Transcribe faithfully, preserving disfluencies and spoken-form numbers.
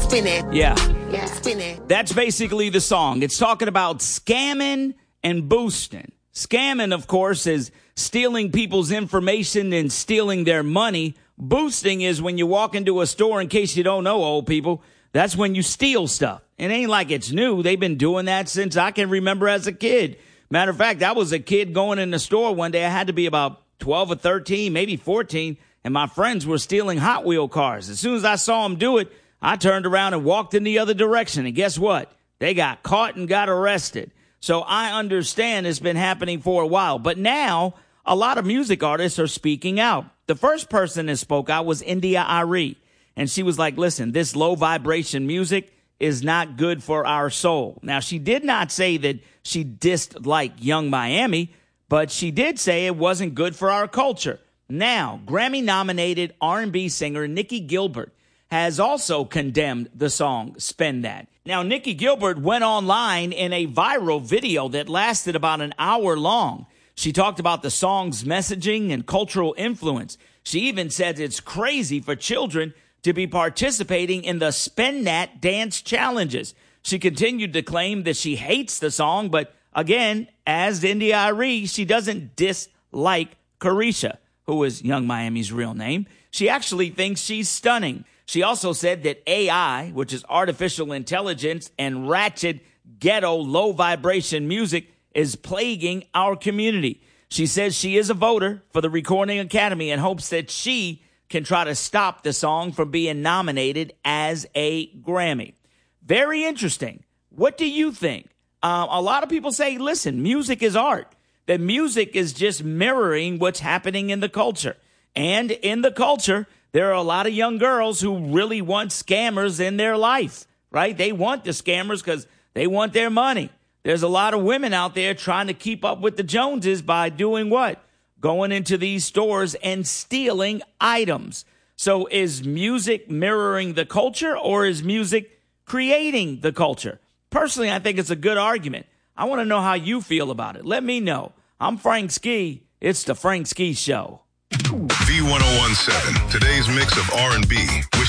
Spin it. Yeah. Yeah. Spin it. That's basically the song. It's talking about scamming and boosting. Scamming, of course, is stealing people's information and stealing their money. Boosting is when you walk into a store, in case you don't know, old people, that's when you steal stuff. It ain't like it's new. They've been doing that since I can remember as a kid. Matter of fact, I was a kid going in the store one day. I had to be about twelve or thirteen, maybe fourteen, and my friends were stealing Hot Wheel cars. As soon as I saw them do it, I turned around and walked in the other direction. And guess what? They got caught and got arrested. So I understand it's been happening for a while. But now a lot of music artists are speaking out. The first person that spoke out was India.Arie. And she was like, listen, this low vibration music is not good for our soul. Now, she did not say that she disliked Young Miami, but she did say it wasn't good for our culture. Now, Grammy-nominated R and B singer Nikki Gilbert has also condemned the song Spend That. Now, Nikki Gilbert went online in a viral video that lasted about an hour long. She talked about the song's messaging and cultural influence. She even said it's crazy for children to be participating in the Spend That dance challenges. She continued to claim that she hates the song, but again, as India.Arie, she doesn't dislike Caresha, who is Young Miami's real name. She actually thinks she's stunning. She also said that A I, which is artificial intelligence, and ratchet, ghetto, low vibration music is plaguing our community. She says she is a voter for the Recording Academy and hopes that she can try to stop the song from being nominated as a Grammy. Very interesting. What do you think? Uh, a lot of people say, listen, music is art. That music is just mirroring what's happening in the culture. And in the culture, there are a lot of young girls who really want scammers in their life, right? They want the scammers because they want their money. There's a lot of women out there trying to keep up with the Joneses by doing what? Going into these stores and stealing items. So is music mirroring the culture, or is music creating the culture? Personally, I think it's a good argument. I want to know how you feel about it. Let me know. I'm Frank Ski. It's the Frank Ski Show. V ten seventeen, today's mix of R and B.